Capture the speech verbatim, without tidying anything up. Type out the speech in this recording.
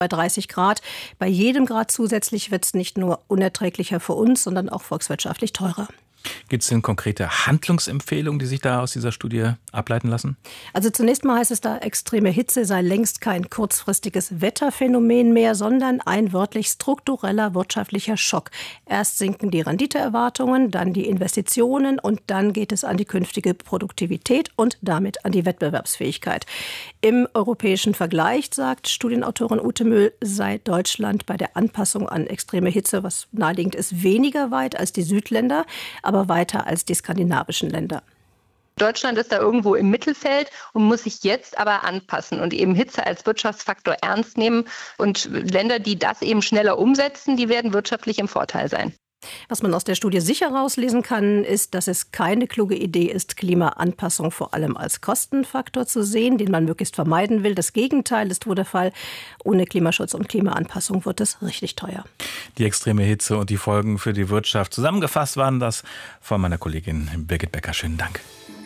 Bei dreißig Grad, bei jedem Grad zusätzlich wird es nicht nur unerträglicher für uns, sondern auch volkswirtschaftlich teurer. Gibt es denn konkrete Handlungsempfehlungen, die sich da aus dieser Studie ableiten lassen? Also zunächst mal heißt es da, extreme Hitze sei längst kein kurzfristiges Wetterphänomen mehr, sondern ein wörtlich struktureller wirtschaftlicher Schock. Erst sinken die Renditeerwartungen, dann die Investitionen und dann geht es an die künftige Produktivität und damit an die Wettbewerbsfähigkeit. Im europäischen Vergleich, sagt Studienautorin Ute Möhl, sei Deutschland bei der Anpassung an extreme Hitze, was naheliegend ist, weniger weit als die Südländer, aber weiter als die skandinavischen Länder. Deutschland ist da irgendwo im Mittelfeld und muss sich jetzt aber anpassen und eben Hitze als Wirtschaftsfaktor ernst nehmen. Und Länder, die das eben schneller umsetzen, die werden wirtschaftlich im Vorteil sein. Was man aus der Studie sicher rauslesen kann, ist, dass es keine kluge Idee ist, Klimaanpassung vor allem als Kostenfaktor zu sehen, den man möglichst vermeiden will. Das Gegenteil ist wohl der Fall. Ohne Klimaschutz und Klimaanpassung wird es richtig teuer. Die extreme Hitze und die Folgen für die Wirtschaft. Zusammengefasst waren das von meiner Kollegin Birgit Becker. Schönen Dank.